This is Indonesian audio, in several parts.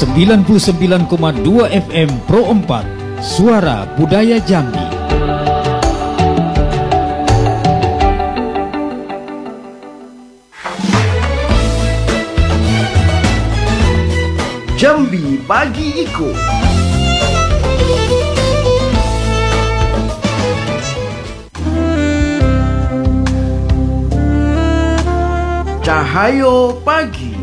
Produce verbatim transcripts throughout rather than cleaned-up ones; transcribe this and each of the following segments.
sembilan puluh sembilan koma dua F M Pro empat, Suara Budaya Jambi. Jambi Pagi Iko. Cahayo Pagi.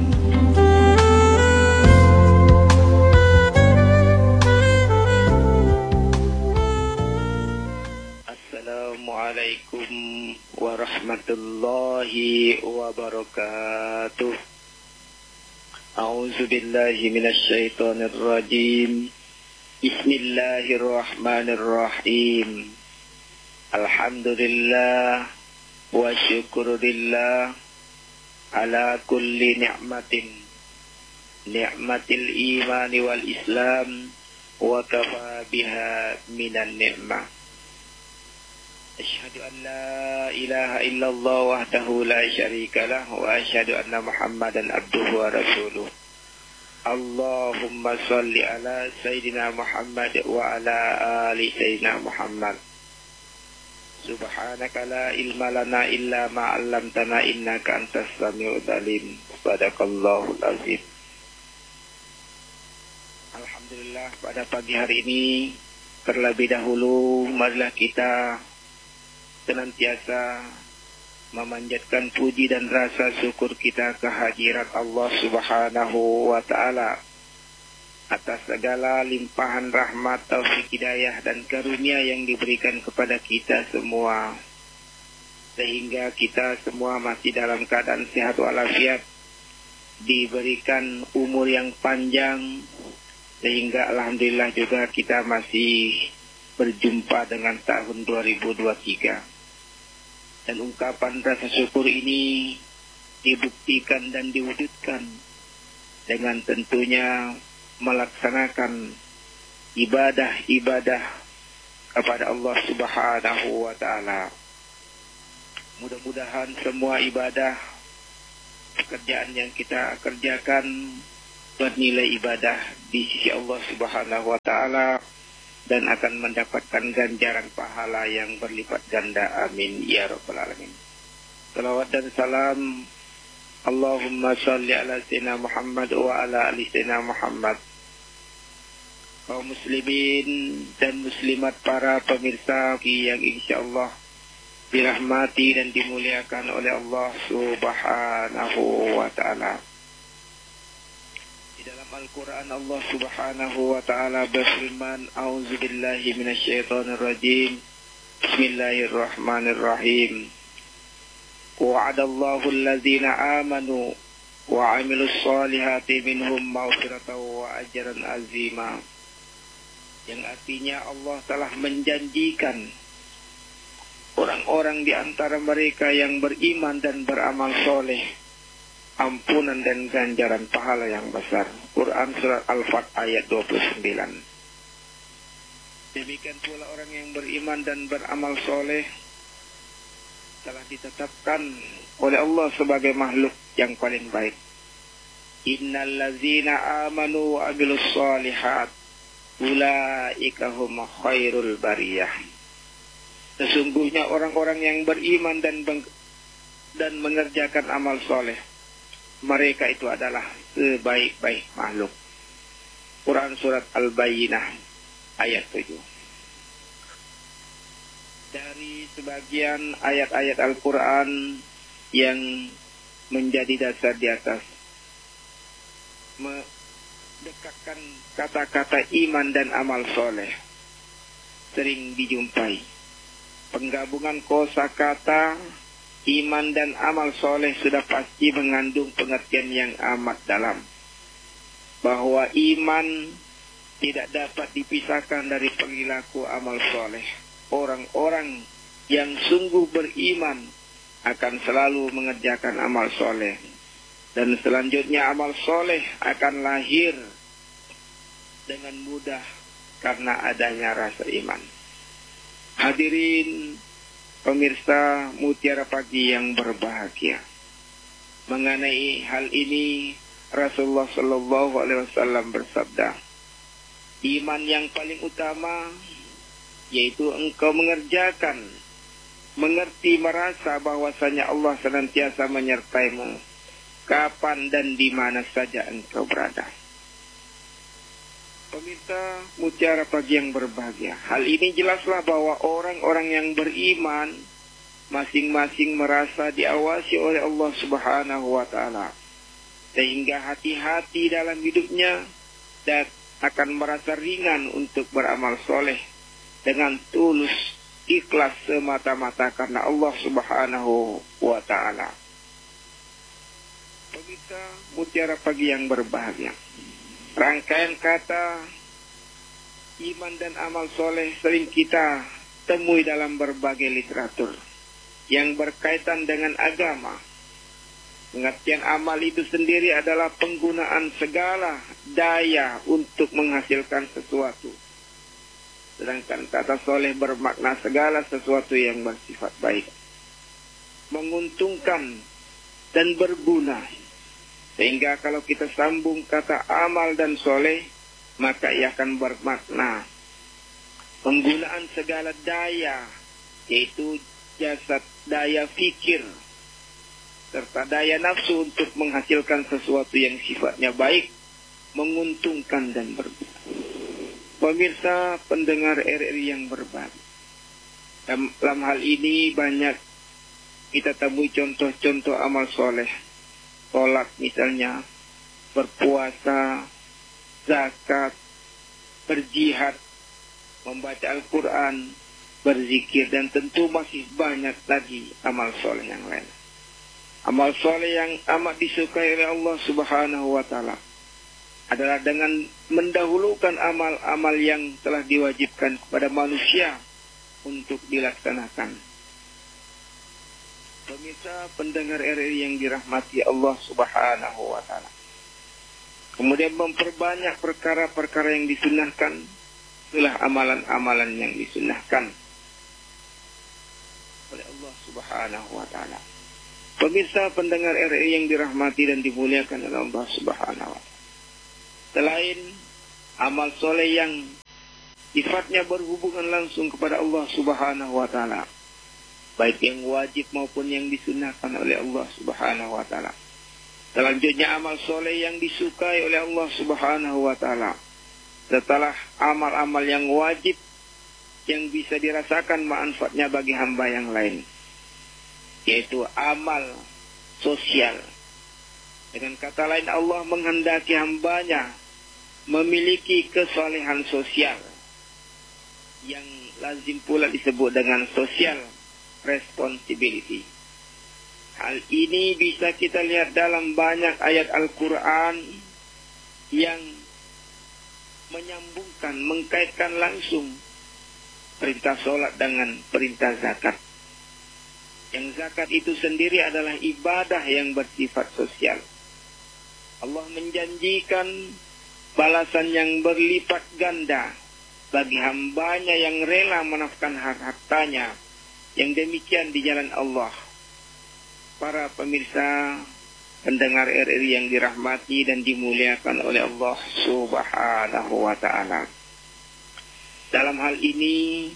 Assalamualaikum warahmatullahi wabarakatuh. A'udzu billahi minasy syaithanir rajim. Bismillahirrahmanirrahim. Alhamdulillah wa syukurillah ala kulli ni'matin, ni'matil imani wal islam, wa kafa biha minan ni'mah. Asyhadu an la ilaha illallah wahdahu la syarika lah, wa asyhadu anna Muhammadan abduhu wa rasuluh. Allahumma shalli ala Sayyidina Muhammad wa ala ali Sayyidina Muhammad. Subhanaka la ilma lana illa ma 'allamtana innaka antas samiul alim. Sadaqallahul azim. Alhamdulillah, pada pagi hari ini terlebih dahulu marilah kita senantiasa memanjatkan puji dan rasa syukur kita kehadirat Allah Subhanahu wa ta'ala atas segala limpahan rahmat, taufik, hidayah dan karunia yang diberikan kepada kita semua, sehingga kita semua masih dalam keadaan sehat walafiat, diberikan umur yang panjang, sehingga alhamdulillah juga kita masih berjumpa dengan tahun dua ribu dua puluh tiga. Dan ungkapan rasa syukur ini dibuktikan dan diwujudkan dengan tentunya melaksanakan ibadah-ibadah kepada Allah Subhanahu wa ta'ala. Mudah-mudahan semua ibadah, pekerjaan yang kita kerjakan bernilai ibadah di sisi Allah Subhanahu wa ta'ala dan akan mendapatkan ganjaran pahala yang berlipat ganda. Amin ya rabbal alamin. Salawat dan salam Allahumma shalli ala sayyidina Muhammad wa ala ali sayyidina Muhammad. Kaum muslimin dan muslimat, para pemirsa yang insyaallah dirahmati dan dimuliakan oleh Allah Subhanahu wa ta'ala. Di dalam Al-Quran Allah Subhanahu wa ta'ala berfirman, A'udzu billahi minasyaitonir rajim. Bismillahirrahmanirrahim. Wa'adallahu alladzina amanu wa 'amilus solihati minhum maghfiratan wa ajran azima. Yang artinya Allah telah menjanjikan orang-orang di antara mereka yang beriman dan beramal soleh ampunan dan ganjaran pahala yang besar. Quran surat Al-Fat ayat dua puluh sembilan. Demikian pula orang yang beriman dan beramal soleh telah ditetapkan oleh Allah sebagai makhluk yang paling baik. Innal ladzina amanu wa 'amilus shalihat ulaika hum khairul bariyah. Sesungguhnya orang-orang yang beriman dan dan mengerjakan amal soleh, mereka itu adalah sebaik-baik makhluk. Quran surat Al-Bayyinah ayat tujuh. Dari sebagian ayat-ayat Al-Quran yang menjadi dasar di atas, mendekatkan kata-kata iman dan amal soleh sering dijumpai. Penggabungan kosakata iman dan amal soleh sudah pasti mengandung pengertian yang amat dalam, bahwa iman tidak dapat dipisahkan dari perilaku amal soleh. Orang-orang yang sungguh beriman akan selalu mengerjakan amal soleh, dan selanjutnya amal soleh akan lahir dengan mudah karena adanya rasa iman. Hadirin pemirsa Mutiara Pagi yang berbahagia, mengenai hal ini Rasulullah Shallallahu Alaihi Wasallam bersabda, iman yang paling utama yaitu engkau mengerjakan, mengerti, merasa bahwasanya Allah senantiasa menyertaimu kapan dan di mana saja engkau berada. Pemirsa Mutiara Pagi yang berbahagia, hal ini jelaslah bahwa orang-orang yang beriman masing-masing merasa diawasi oleh Allah Subhanahu wa Ta'ala, sehingga hati-hati dalam hidupnya dan akan merasa ringan untuk beramal soleh dengan tulus, ikhlas semata-mata karena Allah Subhanahu wa Ta'ala. Pemirsa Mutiara Pagi yang berbahagia, rangkaian kata iman dan amal soleh sering kita temui dalam berbagai literatur yang berkaitan dengan agama. Pengertian amal itu sendiri adalah penggunaan segala daya untuk menghasilkan sesuatu. Sedangkan kata soleh bermakna segala sesuatu yang bersifat baik, menguntungkan dan berguna. Sehingga kalau kita sambung kata amal dan soleh, maka ia akan bermakna penggunaan segala daya, yaitu jasad, daya fikir, serta daya nafsu untuk menghasilkan sesuatu yang sifatnya baik, menguntungkan dan berguna. Pemirsa pendengar R R I yang berbahagia, dalam, dalam hal ini banyak kita temui contoh-contoh amal soleh. Sholat misalnya, berpuasa, zakat, berjihad, membaca Al-Quran, berzikir, dan tentu masih banyak lagi amal soleh yang lain. Amal soleh yang amat disukai oleh Allah Subhanahu wa Ta'ala adalah dengan mendahulukan amal-amal yang telah diwajibkan kepada manusia untuk dilaksanakan. Pemirsa pendengar R R I yang dirahmati Allah Subhanahu wa Ta'ala, kemudian memperbanyak perkara-perkara yang disunahkan, itulah amalan-amalan yang disunahkan oleh Allah Subhanahu wa Ta'ala. Pemirsa pendengar R R I yang dirahmati dan dimuliakan oleh Allah Subhanahu wa Ta'ala, selain amal soleh yang sifatnya berhubungan langsung kepada Allah Subhanahu wa Ta'ala, baik yang wajib maupun yang disunahkan oleh Allah Subhanahu wa Ta'ala, selanjutnya amal soleh yang disukai oleh Allah Subhanahu wa Ta'ala setelah amal-amal yang wajib yang bisa dirasakan manfaatnya bagi hamba yang lain, yaitu amal sosial. Dengan kata lain, Allah menghendaki hambanya memiliki kesolehan sosial yang lazim pula disebut dengan social responsibility. Hal ini bisa kita lihat dalam banyak ayat Al-Quran yang menyambungkan, mengkaitkan langsung perintah sholat dengan perintah zakat. Yang zakat itu sendiri adalah ibadah yang bersifat sosial. Allah menjanjikan balasan yang berlipat ganda bagi hambanya yang rela menafkahkan hartanya yang demikian di jalan Allah. Para pemirsa pendengar R R I yang dirahmati dan dimuliakan oleh Allah Subhanahu wa Ta'ala, dalam hal ini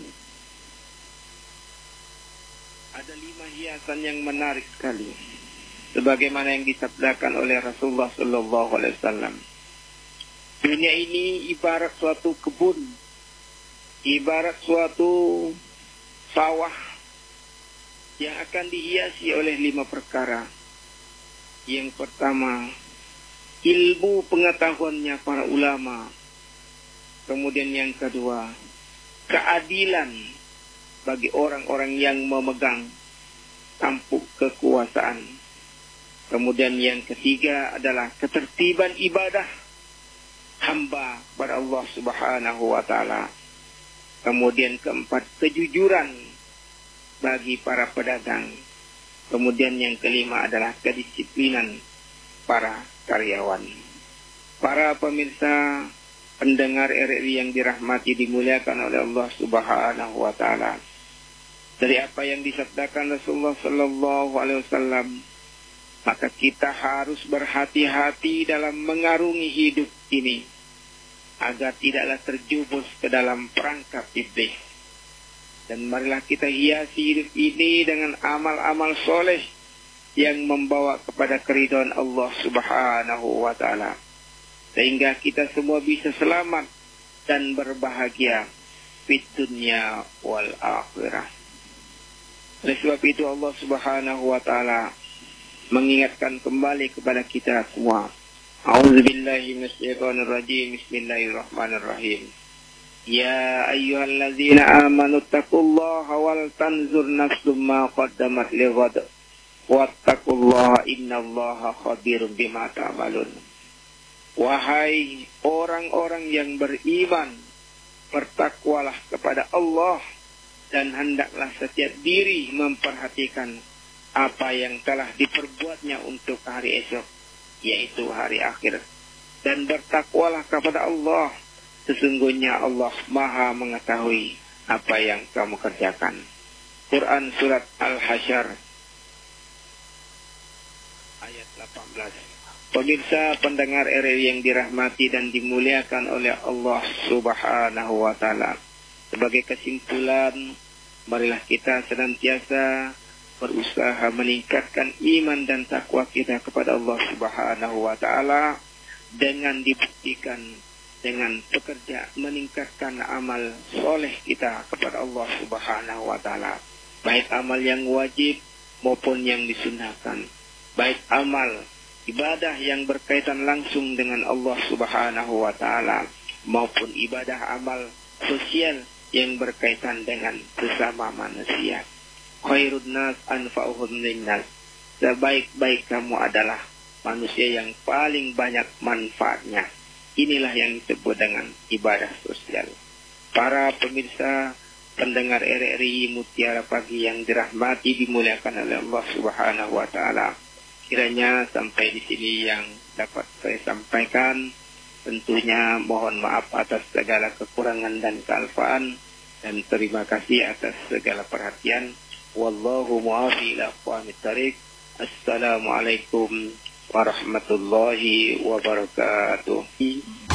ada lima hiasan yang menarik sekali, sebagaimana yang disabdakan oleh Rasulullah Sallallahu Alaihi Wasallam. Dunia ini ibarat suatu kebun, ibarat suatu sawah yang akan dihiasi oleh lima perkara. Yang pertama, ilmu pengetahuannya para ulama. Kemudian yang kedua, keadilan bagi orang-orang yang memegang tampuk kekuasaan. Kemudian yang ketiga adalah ketertiban ibadah hamba kepada Allah Subhanahu wa Ta'ala. Kemudian keempat, kejujuran bagi para pedagang. Kemudian yang kelima adalah kedisiplinan para karyawan. Para pemirsa pendengar R R I yang dirahmati dimuliakan oleh Allah Subhanahu wa Ta'ala, dari apa yang disabdakan Rasulullah Sallallahu Alaihi Wasallam, maka kita harus berhati-hati dalam mengarungi hidup ini agar tidaklah terjubus ke dalam perangkap iblis. Dan marilah kita hiasi hidup ini dengan amal-amal soleh yang membawa kepada keridhaan Allah Subhanahu wa Ta'ala, sehingga kita semua bisa selamat dan berbahagia di dunia wal akhirah. Oleh sebab itu Allah Subhanahu wa Ta'ala mengingatkan kembali kepada kita semua. A'udzubillahi minasyaitonirrajim. Bismillahirrahmanirrahim. Ya ayyuhalladzina amanu taqullaha wal tanzur nafsum ma qaddamat lighad wattaqullaha innallaha khabirum bima ta'malun. Wahai orang-orang yang beriman, bertakwalah kepada Allah dan hendaklah setiap diri memperhatikan apa yang telah diperbuatnya untuk hari esok, yaitu hari akhir. Dan bertakwalah kepada Allah, sesungguhnya Allah Maha mengetahui apa yang kamu kerjakan. Quran Surat Al-Hasyr ayat delapan belas. Pemirsa pendengar R R I yang dirahmati dan dimuliakan oleh Allah Subhanahu wa Ta'ala, sebagai kesimpulan, marilah kita senantiasa berusaha meningkatkan iman dan takwa kita kepada Allah Subhanahu wa Ta'ala dengan dibuktikan dengan bekerja meningkatkan amal soleh kita kepada Allah Subhanahu wa Ta'ala, baik amal yang wajib maupun yang disunahkan, baik amal ibadah yang berkaitan langsung dengan Allah Subhanahu wa Ta'ala maupun ibadah amal sosial yang berkaitan dengan sesama manusia. Khairun nas anfa'uhum linnas. Sebaik-baik kamu adalah manusia yang paling banyak manfaatnya. Inilah yang disebut dengan ibadah sosial. Para pemirsa pendengar R R I Mutiara Pagi yang dirahmati dimuliakan oleh Allah Subhanahu wa Ta'ala, kiranya sampai di sini yang dapat saya sampaikan. Tentunya mohon maaf atas segala kekurangan dan kealfaan, dan terima kasih atas segala perhatian. Wallahu mu'afi ila aqwamit thariq. Assalamualaikum warahmatullahi wabarakatuh.